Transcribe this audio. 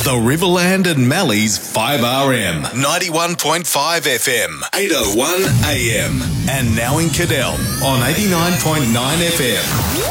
The Riverland and Mallee's 5RM, 91.5 FM, 801 AM. And now in Cadell on 89.9 FM.